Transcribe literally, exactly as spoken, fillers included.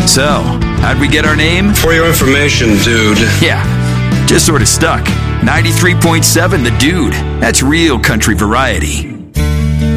So, how'd we get our name? For your information, dude. Yeah, just sort of stuck. ninety-three point seven The Dude. That's real country variety.